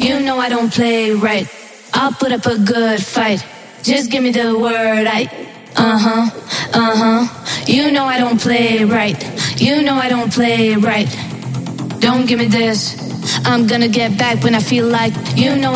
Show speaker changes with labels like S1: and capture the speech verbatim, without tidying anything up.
S1: You know I don't play right. I'll put up a good fight. Just give me the word. I uh-huh, uh-huh. You know I don't play right. You know I don't play right. Don't give me this. I'm gonna get back when I feel like. You know